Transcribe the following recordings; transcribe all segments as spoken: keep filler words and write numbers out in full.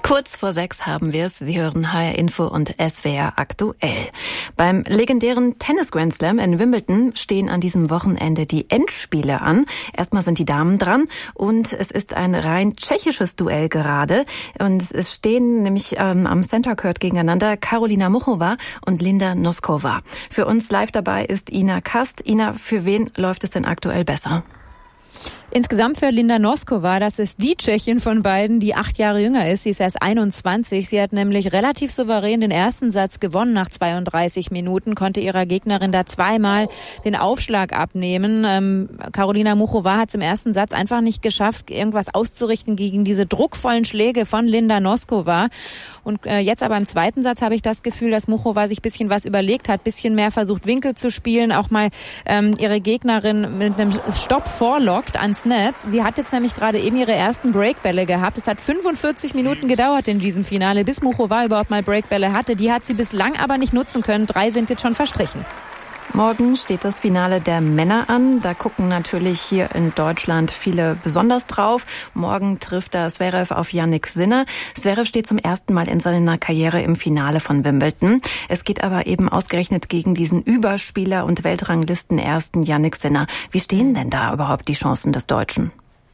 Kurz vor sechs haben wir es. Sie hören H R Info und S W R aktuell. Beim legendären Tennis-Grand Slam in Wimbledon stehen an diesem Wochenende die Endspiele an. Erstmal sind die Damen dran und es ist ein rein tschechisches Duell gerade. Und es stehen nämlich ähm, am Center Court gegeneinander Karolina Muchova und Linda Noskova. Für uns live dabei ist Ina Kast. Ina, für wen läuft es denn aktuell besser? Insgesamt für Linda Noskova, das ist die Tschechin von beiden, die acht Jahre jünger ist. Sie ist erst einundzwanzig. Sie hat nämlich relativ souverän den ersten Satz gewonnen nach zweiunddreißig Minuten, konnte ihrer Gegnerin da zweimal den Aufschlag abnehmen. Ähm, Karolina Muchova hat es im ersten Satz einfach nicht geschafft, irgendwas auszurichten gegen diese druckvollen Schläge von Linda Noskova. Und äh, jetzt aber im zweiten Satz habe ich das Gefühl, dass Muchova sich ein bisschen was überlegt hat, bisschen mehr versucht, Winkel zu spielen, auch mal ähm, ihre Gegnerin mit einem Stopp vorlockt ans Netz. Sie hat jetzt nämlich gerade eben ihre ersten Breakbälle gehabt. Es hat fünfundvierzig Minuten gedauert in diesem Finale, bis Muchova überhaupt mal Breakbälle hatte. Die hat sie bislang aber nicht nutzen können. Drei sind jetzt schon verstrichen. Morgen steht das Finale der Männer an. Da gucken natürlich hier in Deutschland viele besonders drauf. Morgen trifft da Zverev auf Jannik Sinner. Zverev steht zum ersten Mal in seiner Karriere im Finale von Wimbledon. Es geht aber eben ausgerechnet gegen diesen Überspieler und Weltranglistenersten Jannik Sinner. Wie stehen denn da überhaupt die Chancen des Deutschen?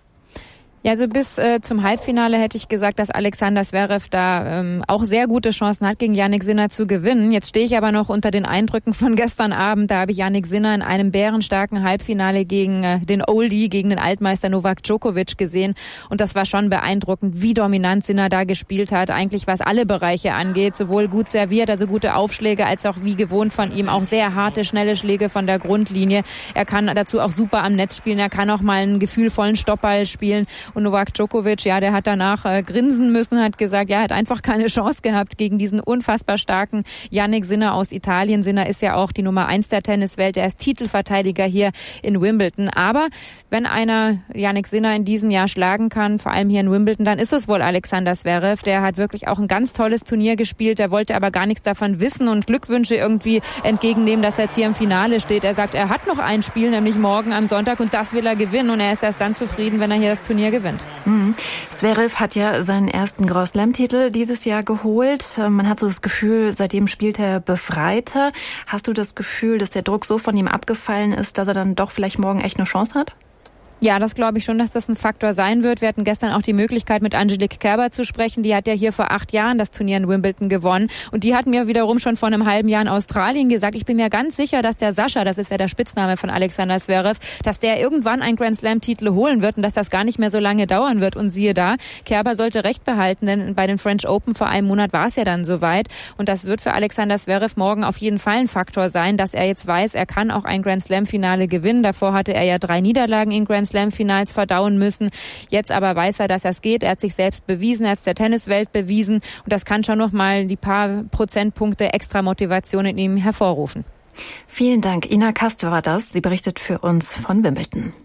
Ja, also bis äh, zum Halbfinale hätte ich gesagt, dass Alexander Zverev da ähm, auch sehr gute Chancen hat, gegen Jannik Sinner zu gewinnen. Jetzt stehe ich aber noch unter den Eindrücken von gestern Abend. Da habe ich Jannik Sinner in einem bärenstarken Halbfinale gegen äh, den Oldie, gegen den Altmeister Novak Djokovic gesehen. Und das war schon beeindruckend, wie dominant Sinner da gespielt hat. Eigentlich was alle Bereiche angeht, sowohl gut serviert, also gute Aufschläge, als auch wie gewohnt von ihm auch sehr harte, schnelle Schläge von der Grundlinie. Er kann dazu auch super am Netz spielen. Er kann auch mal einen gefühlvollen Stoppball spielen. Und Novak Djokovic, ja, der hat danach äh, grinsen müssen, hat gesagt, ja, er hat einfach keine Chance gehabt gegen diesen unfassbar starken Jannik Sinner aus Italien. Sinner ist ja auch die Nummer eins der Tenniswelt. Er ist Titelverteidiger hier in Wimbledon. Aber wenn einer Jannik Sinner in diesem Jahr schlagen kann, vor allem hier in Wimbledon, dann ist es wohl Alexander Zverev. Der hat wirklich auch ein ganz tolles Turnier gespielt. Der wollte aber gar nichts davon wissen und Glückwünsche irgendwie entgegennehmen, dass er jetzt hier im Finale steht. Er sagt, er hat noch ein Spiel, nämlich morgen am Sonntag, und das will er gewinnen. Und er ist erst dann zufrieden, wenn er hier das Turnier gewinnt. Mhm. Zverev hat ja seinen ersten Grand Slam-Titel dieses Jahr geholt. Man hat so das Gefühl, seitdem spielt er befreiter. Hast du das Gefühl, dass der Druck so von ihm abgefallen ist, dass er dann doch vielleicht morgen echt eine Chance hat? Ja, das glaube ich schon, dass das ein Faktor sein wird. Wir hatten gestern auch die Möglichkeit, mit Angelique Kerber zu sprechen. Die hat ja hier vor acht Jahren das Turnier in Wimbledon gewonnen. Und die hat mir wiederum schon vor einem halben Jahr in Australien gesagt, ich bin mir ganz sicher, dass der Sascha, das ist ja der Spitzname von Alexander Zverev, dass der irgendwann einen Grand Slam-Titel holen wird und dass das gar nicht mehr so lange dauern wird. Und siehe da, Kerber sollte recht behalten, denn bei den French Open vor einem Monat war es ja dann soweit. Und das wird für Alexander Zverev morgen auf jeden Fall ein Faktor sein, dass er jetzt weiß, er kann auch ein Grand Slam-Finale gewinnen. Davor hatte er ja drei Niederlagen in Grand Slam-Finals verdauen müssen. Jetzt aber weiß er, dass es geht. Er hat sich selbst bewiesen, er hat es der Tenniswelt bewiesen. Und das kann schon noch mal die paar Prozentpunkte extra Motivation in ihm hervorrufen. Vielen Dank. Ina Kast war das. Sie berichtet für uns von Wimbledon.